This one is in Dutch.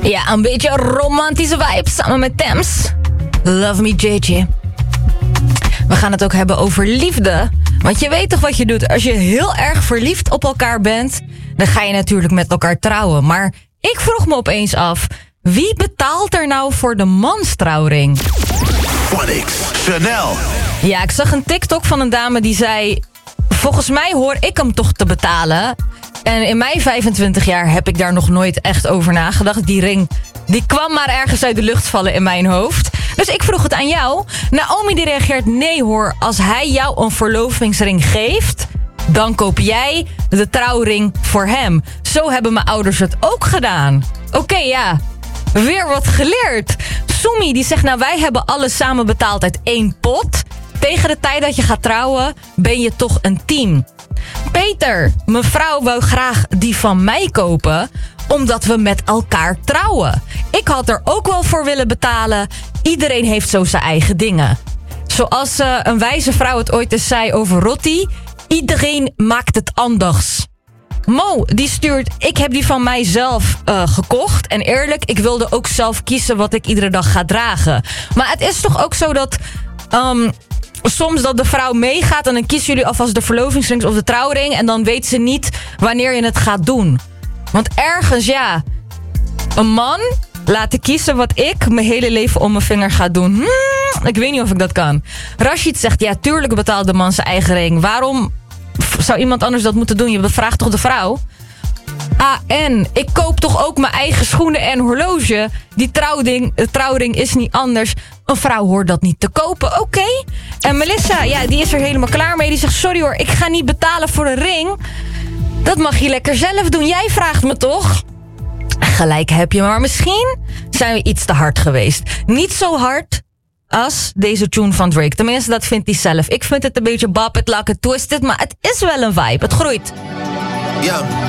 Ja, een beetje romantische vibe samen met Thames. Love me, JJ. We gaan het ook hebben over liefde. Want je weet toch wat je doet? Als je heel erg verliefd op elkaar bent, dan ga je natuurlijk met elkaar trouwen. Maar ik vroeg me opeens af, wie betaalt er nou voor de manstrouwring? Phonics, Chanel. Ja, ik zag een TikTok van een dame die zei, volgens mij hoor ik hem toch te betalen. En in mijn 25 jaar heb ik daar nog nooit echt over nagedacht. Die ring, die kwam maar ergens uit de lucht vallen in mijn hoofd. Dus ik vroeg het aan jou. Naomi die reageert, nee hoor, als hij jou een verlovingsring geeft, dan koop jij de trouwring voor hem. Zo hebben mijn ouders het ook gedaan. Oké, ja, weer wat geleerd. Sumi die zegt, nou wij hebben alles samen betaald uit één pot. Tegen de tijd dat je gaat trouwen, ben je toch een team. Peter, mevrouw wou graag die van mij kopen, omdat we met elkaar trouwen. Ik had er ook wel voor willen betalen. Iedereen heeft zo zijn eigen dingen. Zoals een wijze vrouw het ooit eens zei over Rotti. Iedereen maakt het anders. Mo, die stuurt, ik heb die van mijzelf gekocht. En eerlijk, ik wilde ook zelf kiezen wat ik iedere dag ga dragen. Maar het is toch ook zo dat soms dat de vrouw meegaat en dan kiezen jullie alvast de verlovingsring of de trouwring. En dan weet ze niet wanneer je het gaat doen. Want ergens, ja, een man laten kiezen wat ik mijn hele leven om mijn vinger ga doen. Ik weet niet of ik dat kan. Rashid zegt, ja, tuurlijk betaalt de man zijn eigen ring. Waarom zou iemand anders dat moeten doen? Je bevraagt toch de vrouw? En ik koop toch ook mijn eigen schoenen en horloge. Die trouwring is niet anders. Een vrouw hoort dat niet te kopen, oké. En Melissa, ja, die is er helemaal klaar mee. Die zegt, sorry hoor, ik ga niet betalen voor een ring. Dat mag je lekker zelf doen. Jij vraagt me toch? Gelijk heb je, maar misschien zijn we iets te hard geweest. Niet zo hard als deze tune van Drake. Tenminste, dat vindt hij zelf. Ik vind het een beetje bop it, lock it, twist it, maar het is wel een vibe. Het groeit. Ja.